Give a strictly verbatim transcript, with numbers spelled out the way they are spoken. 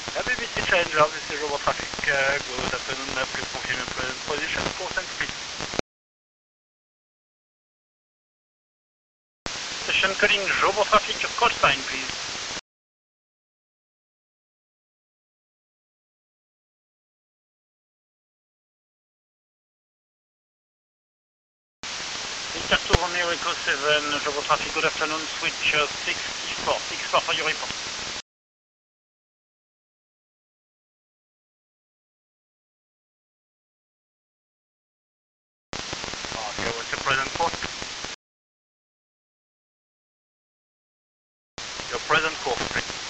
A B B C Challenger, this is Robo Traffic. Uh, good afternoon, uh, please confirm your present position, course and speed. Station calling Robo Traffic, your call sign please. Victor two Romeo Echo seven, Robo Traffic, good afternoon, switch uh, sixty-four, sixty-four for your report. Okay, what's your present course? Your present course, please.